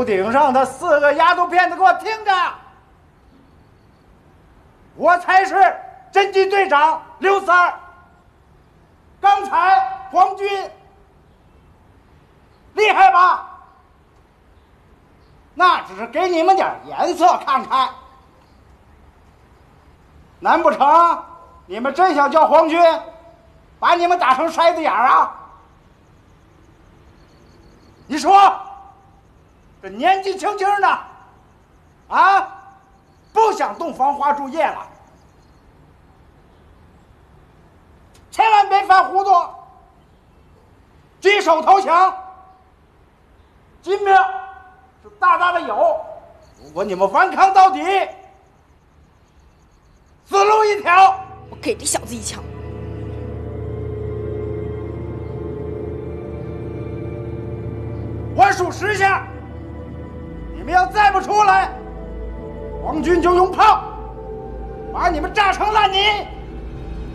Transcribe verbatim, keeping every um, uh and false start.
头顶上的四个丫头片子，给我听着！我才是侦缉队长刘三儿。刚才皇军厉害吧？那只是给你们点颜色看看。难不成你们真想叫皇军把你们打成筛子眼儿啊？你说，这年纪轻轻的，啊，不想洞房花烛夜了，千万别犯糊涂，举手投降。金命是大大的有，如果你们顽抗到底，死路一条。 我给这小子一枪。 我数十下，你们要再不出来，皇军就用炮把你们炸成烂泥。